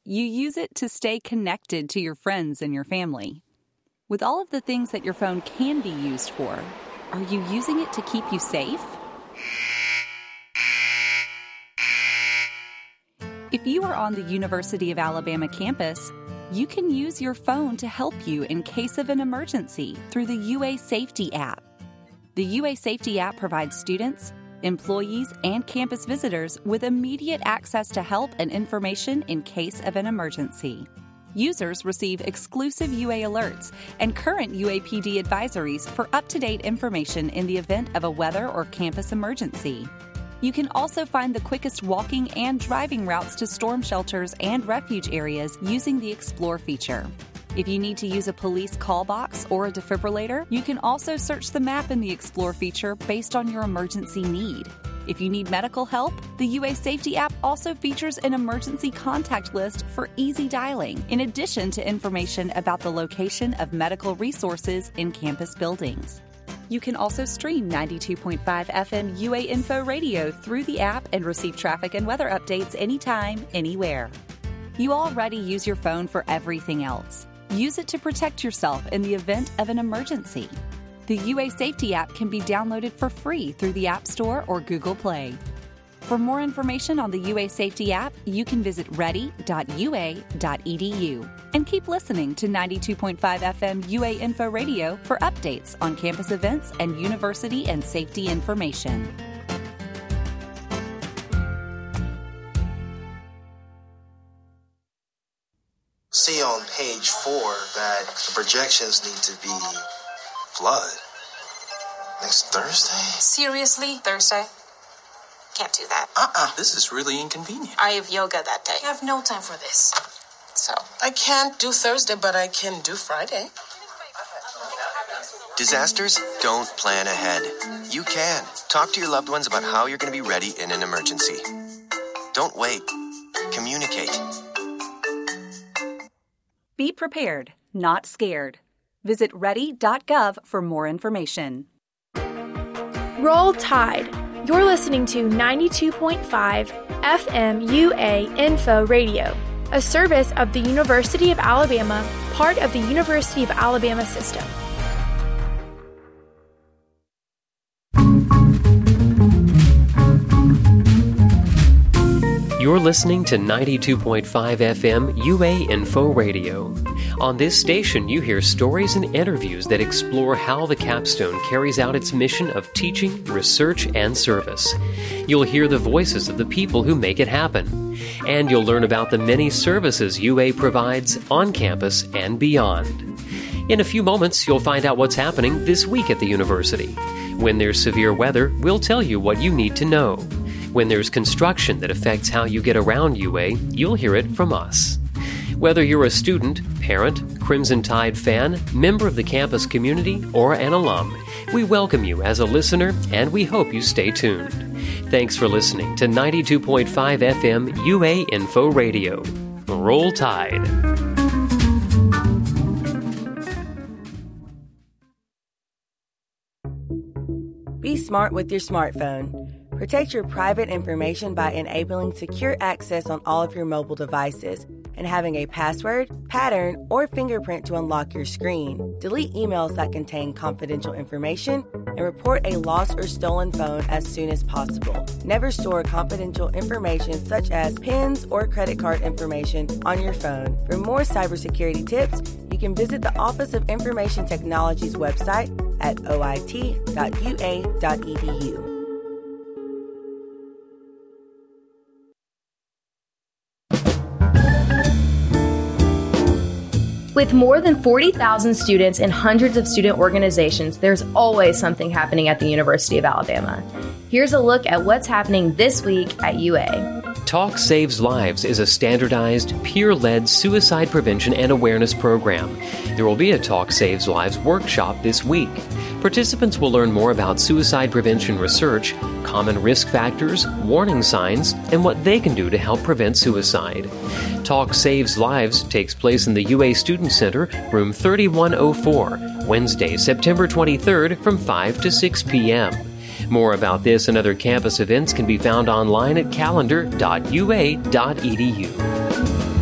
you use it to stay connected to your friends and your family. With all of the things that your phone can be used for, are you using it to keep you safe? If you are on the University of Alabama campus, you can use your phone to help you in case of an emergency through the UA Safety app. The UA Safety app provides students, employees, and campus visitors with immediate access to help and information in case of an emergency. Users receive exclusive UA alerts and current UAPD advisories for up-to-date information in the event of a weather or campus emergency. You can also find the quickest walking and driving routes to storm shelters and refuge areas using the Explore feature. If you need to use a police call box or a defibrillator, you can also search the map in the Explore feature based on your emergency need. If you need medical help, the UA Safety app also features an emergency contact list for easy dialing, in addition to information about the location of medical resources in campus buildings. You can also stream 92.5 FM UA Info Radio through the app and receive traffic and weather updates anytime, anywhere. You already use your phone for everything else. Use it to protect yourself in the event of an emergency. The UA Safety app can be downloaded for free through the App Store or Google Play. For more information on the UA Safety app, you can visit ready.ua.edu. And keep listening to 92.5 FM UA Info Radio for updates on campus events and university and safety information. See on page 4 that the projections need to be flood. Next Thursday? Seriously? Thursday? Can't do that. This is really inconvenient. I have yoga that day. I have no time for this. So. I can't do Thursday, but I can do Friday. Disasters don't plan ahead. You can. Talk to your loved ones about how you're going to be ready in an emergency. Don't wait. Communicate. Be prepared, not scared. Visit ready.gov for more information. Roll Tide. You're listening to 92.5 FM UA Info Radio, a service of the University of Alabama, part of the University of Alabama system. You're listening to 92.5 FM UA Info Radio. On this station, you hear stories and interviews that explore how the Capstone carries out its mission of teaching, research, and service. You'll hear the voices of the people who make it happen. And you'll learn about the many services UA provides on campus and beyond. In a few moments, you'll find out what's happening this week at the university. When there's severe weather, we'll tell you what you need to know. When there's construction that affects how you get around UA, you'll hear it from us. Whether you're a student, parent, Crimson Tide fan, member of the campus community, or an alum, we welcome you as a listener, and we hope you stay tuned. Thanks for listening to 92.5 FM UA Info Radio. Roll Tide. Be smart with your smartphone. Protect your private information by enabling secure access on all of your mobile devices and having a password, pattern, or fingerprint to unlock your screen. Delete emails that contain confidential information and report a lost or stolen phone as soon as possible. Never store confidential information such as PINs or credit card information on your phone. For more cybersecurity tips, you can visit the Office of Information Technology's website at oit.ua.edu. With more than 40,000 students and hundreds of student organizations, there's always something happening at the University of Alabama. Here's a look at what's happening this week at UA. Talk Saves Lives is a standardized, peer-led suicide prevention and awareness program. There will be a Talk Saves Lives workshop this week. Participants will learn more about suicide prevention research, common risk factors, warning signs, and what they can do to help prevent suicide. Talk Saves Lives takes place in the UA Student Center, room 3104, Wednesday, September 23rd from 5 to 6 p.m. More about this and other campus events can be found online at calendar.ua.edu.